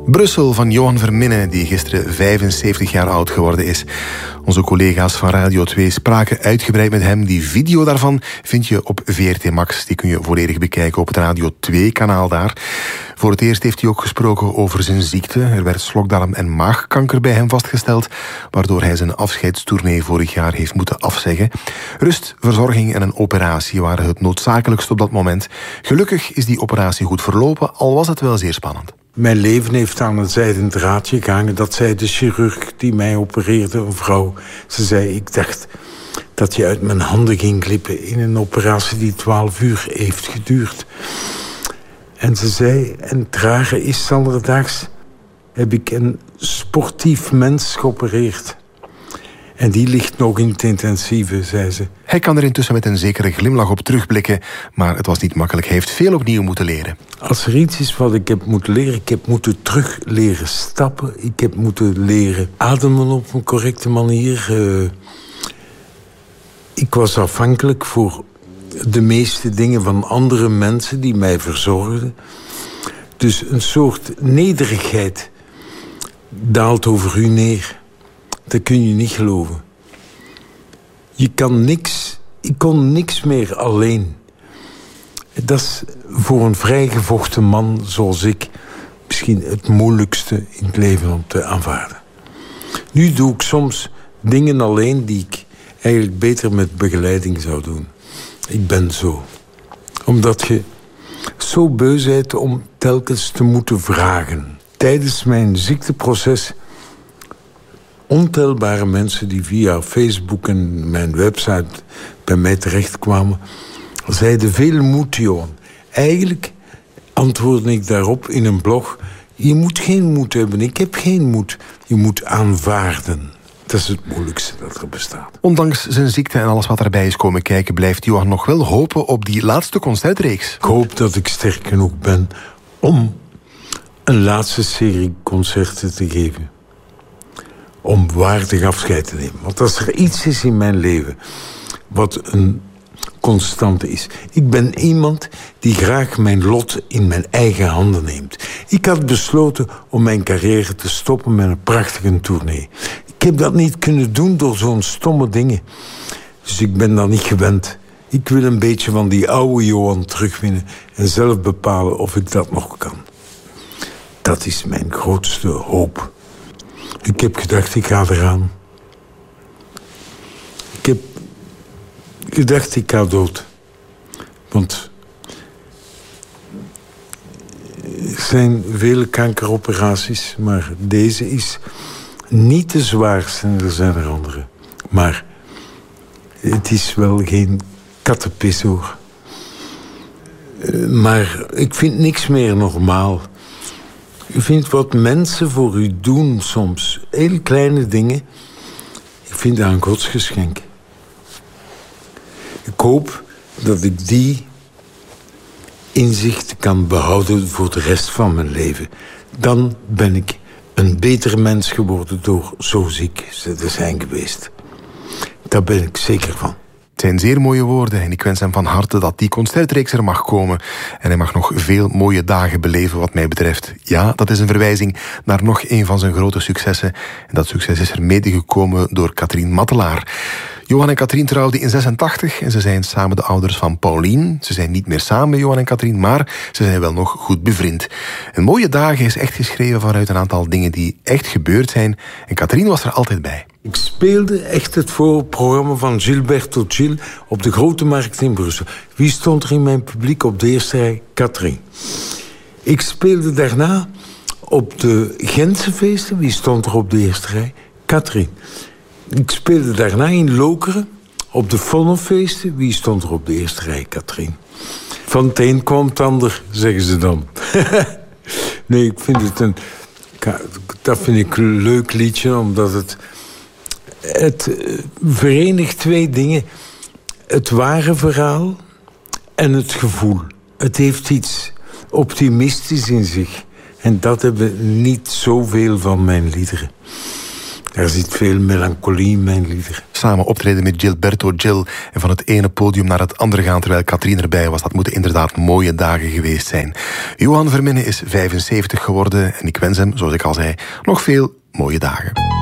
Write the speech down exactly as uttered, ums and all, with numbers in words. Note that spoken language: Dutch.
Brussel van Johan Verminnen, die gisteren vijfenzeventig jaar oud geworden is. Onze collega's van Radio twee spraken uitgebreid met hem. Die video daarvan vind je op V R T Max. Die kun je volledig bekijken op het Radio twee kanaal daar. Voor het eerst heeft hij ook gesproken over zijn ziekte. Er werd slokdarm- en maagkanker bij hem vastgesteld, waardoor hij zijn afscheidstournee vorig jaar heeft moeten afzeggen. Rust, verzorging en een operatie waren het noodzakelijkst op dat moment. Gelukkig is die operatie goed verlopen, al was het wel zeer spannend. Mijn leven heeft aan een zijden draadje gehangen. Dat zei de chirurg die mij opereerde, een vrouw. Ze zei, ik dacht dat je uit mijn handen ging glippen in een operatie die twaalf uur heeft geduurd. En ze zei, en het rare is, zanderdaags heb ik een sportief mens geopereerd. En die ligt nog in het intensieve, zei ze. Hij kan er intussen met een zekere glimlach op terugblikken, maar het was niet makkelijk. Hij heeft veel opnieuw moeten leren. Als er iets is wat ik heb moeten leren, ik heb moeten terug leren stappen. Ik heb moeten leren ademen op een correcte manier. Uh, ik was afhankelijk voor de meeste dingen van andere mensen die mij verzorgden. Dus een soort nederigheid daalt over u neer. Dat kun je niet geloven. Je kan niks, ik kon niks meer alleen. Dat is voor een vrijgevochten man zoals ik misschien het moeilijkste in het leven om te aanvaarden. Nu doe ik soms dingen alleen die ik eigenlijk beter met begeleiding zou doen. Ik ben zo. Omdat je zo beu bent om telkens te moeten vragen. Tijdens mijn ziekteproces ontelbare mensen die via Facebook en mijn website bij mij terechtkwamen, zeiden veel moed, Johan. Eigenlijk antwoordde ik daarop in een blog, je moet geen moed hebben, ik heb geen moed. Je moet aanvaarden. Dat is het moeilijkste dat er bestaat. Ondanks zijn ziekte en alles wat erbij is komen kijken, blijft Johan nog wel hopen op die laatste concertreeks. Ik hoop dat ik sterk genoeg ben om een laatste serie concerten te geven. Om waardig afscheid te nemen. Want als er iets is in mijn leven wat een constante is. Ik ben iemand die graag mijn lot in mijn eigen handen neemt. Ik had besloten om mijn carrière te stoppen met een prachtige tournee. Ik heb dat niet kunnen doen door zo'n stomme dingen. Dus ik ben dat niet gewend. Ik wil een beetje van die oude Johan terugwinnen en zelf bepalen of ik dat nog kan. Dat is mijn grootste hoop. Ik heb gedacht, ik ga eraan. Ik heb gedacht, ik ga dood. Want er zijn vele kankeroperaties, maar deze is niet de zwaarste en er zijn er andere. Maar het is wel geen kattenpis, hoor. Maar ik vind niks meer normaal. U vindt wat mensen voor u doen soms. Heel kleine dingen. Ik vind dat een godsgeschenk. Ik hoop dat ik die inzicht kan behouden voor de rest van mijn leven. Dan ben ik een beter mens geworden door zo ziek te zijn geweest. Daar ben ik zeker van. Het zijn zeer mooie woorden en ik wens hem van harte dat die concertreeks er mag komen. En hij mag nog veel mooie dagen beleven wat mij betreft. Ja, dat is een verwijzing naar nog een van zijn grote successen. En dat succes is er mede gekomen door Katrien Mattelaar. Johan en Katrien trouwden in zesentachtig en ze zijn samen de ouders van Paulien. Ze zijn niet meer samen, Johan en Katrien, maar ze zijn wel nog goed bevriend. Een mooie dagen is echt geschreven vanuit een aantal dingen die echt gebeurd zijn. En Katrien was er altijd bij. Ik speelde echt het voorprogramma van Gilberto Gil op de Grote Markt in Brussel. Wie stond er in mijn publiek op de eerste rij? Katrien. Ik speelde daarna op de Gentse feesten. Wie stond er op de eerste rij? Katrien. Ik speelde daarna in Lokeren op de Vonnefeesten. Wie stond er op de eerste rij? Katrien. Van het een kwam het ander, zeggen ze dan. Nee, ik vind het een... Dat vind ik een leuk liedje, omdat het... Het verenigt twee dingen. Het ware verhaal en het gevoel. Het heeft iets optimistisch in zich. En dat hebben niet zoveel van mijn liederen. Daar zit veel melancholie in mijn liederen. Samen optreden met Gilberto Gil en van het ene podium naar het andere gaan terwijl Katrien erbij was. Dat moeten inderdaad mooie dagen geweest zijn. Johan Verminne is vijfenzeventig geworden en ik wens hem, zoals ik al zei, nog veel mooie dagen.